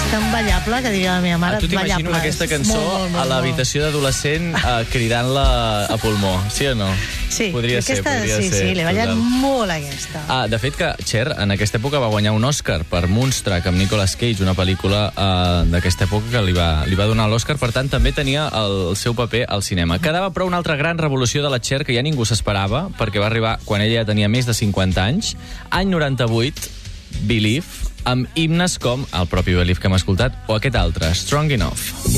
tan ballable que diria la meva mare. Tu t'imagino amb aquesta cançó a l'habitació d'adolescent cridant-la a pulmó, sí o no? Sí, podria ser. Sí, l'he ballat molt, aquesta. De fet, que Cher en aquesta època va guanyar un Òscar per Moonstruck amb Nicolas Cage, una pel·lícula d'aquesta època que li va donar l'Òscar, per tant també tenia el seu paper al cinema. Quedava però una altra gran revolució de la Cher que ja ningú s'esperava, perquè va arribar quan ella ja tenia més de 50 anys, any 98, Believe, amb himnes com el propi Believe que hem escoltat o aquest altre, Strong Enough.